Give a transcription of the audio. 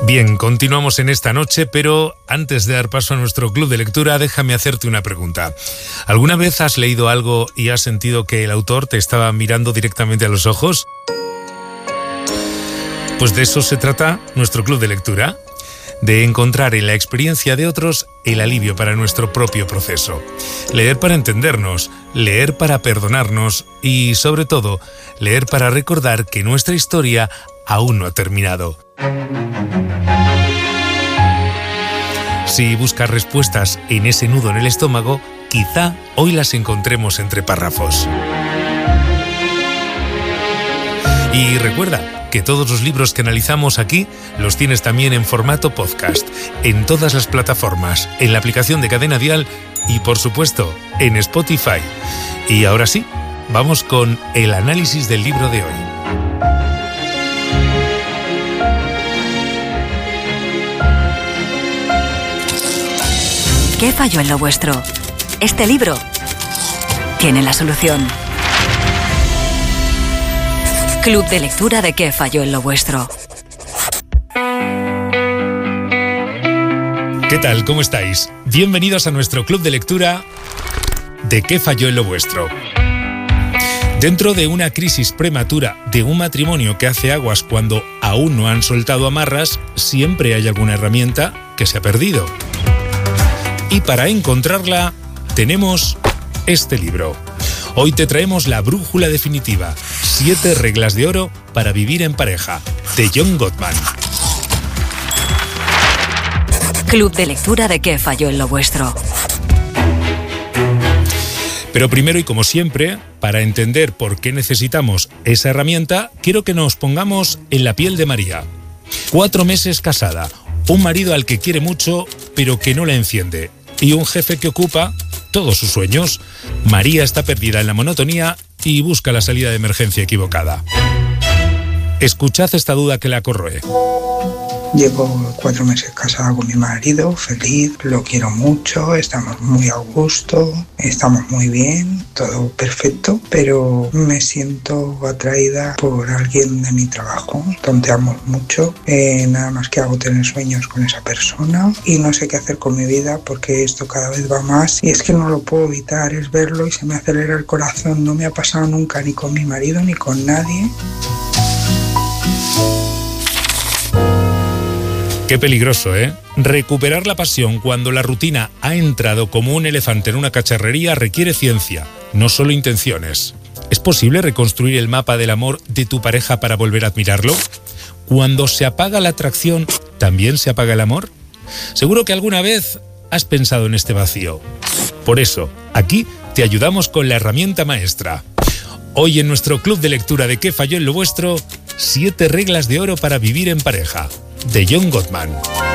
Bien, continuamos en esta noche, pero antes de dar paso a nuestro club de lectura, déjame hacerte una pregunta. ¿Alguna vez has leído algo y has sentido que el autor te estaba mirando directamente a los ojos? Pues de eso se trata nuestro club de lectura, de encontrar en la experiencia de otros el alivio para nuestro propio proceso. Leer para entendernos, leer para perdonarnos y, sobre todo, leer para recordar que nuestra historia aún no ha terminado. Si buscas respuestas en ese nudo en el estómago, quizá hoy las encontremos entre párrafos. Y recuerda que todos los libros que analizamos aquí los tienes también en formato podcast, en todas las plataformas, en la aplicación de Cadena Dial y, por supuesto, en Spotify. Y ahora sí, vamos con el análisis del libro de hoy. ¿Qué falló en lo vuestro? Este libro tiene la solución. Club de lectura de ¿Qué falló en lo vuestro? ¿Qué tal? ¿Cómo estáis? Bienvenidos a nuestro club de lectura de ¿Qué falló en lo vuestro? Dentro de una crisis prematura de un matrimonio que hace aguas cuando aún no han soltado amarras, siempre hay alguna herramienta que se ha perdido. Y para encontrarla, tenemos este libro. Hoy te traemos la brújula definitiva, 7 reglas de oro para vivir en pareja, de John Gottman. Club de lectura de ¿Qué falló en lo vuestro? Pero primero y como siempre, para entender por qué necesitamos esa herramienta, quiero que nos pongamos en la piel de María. 4 meses casada, un marido al que quiere mucho, pero que no la enciende, y un jefe que ocupa todos sus sueños. María está perdida en la monotonía y busca la salida de emergencia equivocada. Escuchad esta duda que la corroe. Llevo 4 meses casada con mi marido, feliz, lo quiero mucho, estamos muy a gusto, estamos muy bien, todo perfecto, pero me siento atraída por alguien de mi trabajo, tonteamos mucho, nada más que hago tener sueños con esa persona y no sé qué hacer con mi vida porque esto cada vez va más y es que no lo puedo evitar, es verlo y se me acelera el corazón, no me ha pasado nunca ni con mi marido ni con nadie. Qué peligroso, ¿eh? Recuperar la pasión cuando la rutina ha entrado como un elefante en una cacharrería requiere ciencia, no solo intenciones. ¿Es posible reconstruir el mapa del amor de tu pareja para volver a admirarlo? Cuando se apaga la atracción, ¿también se apaga el amor? Seguro que alguna vez has pensado en este vacío. Por eso, aquí te ayudamos con la herramienta maestra. Hoy en nuestro club de lectura de ¿Qué falló en lo vuestro? 7 reglas de oro para vivir en pareja, de John Gottman.